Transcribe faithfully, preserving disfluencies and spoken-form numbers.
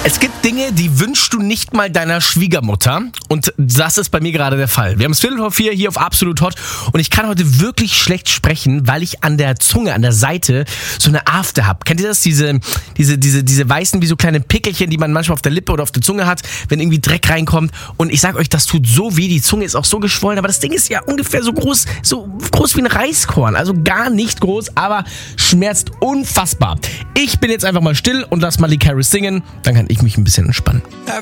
Es gibt Dinge, die wünschst du nicht mal deiner Schwiegermutter, und das ist bei mir gerade der Fall. Wir haben es Viertel vor vier hier auf Absolut Hot und ich kann heute wirklich schlecht sprechen, weil ich an der Zunge, an der Seite so eine Afte habe. Kennt ihr das? Diese, diese, diese, diese weißen, wie so kleine Pickelchen, die man manchmal auf der Lippe oder auf der Zunge hat, wenn irgendwie Dreck reinkommt. Und ich sag euch, das tut so weh, die Zunge ist auch so geschwollen, aber das Ding ist ja ungefähr so groß, so groß wie ein Reiskorn. Also gar nicht groß, aber schmerzt unfassbar. Ich bin jetzt einfach mal still und lass Miley Cyrus singen, dann kann ich mich ein bisschen entspannen.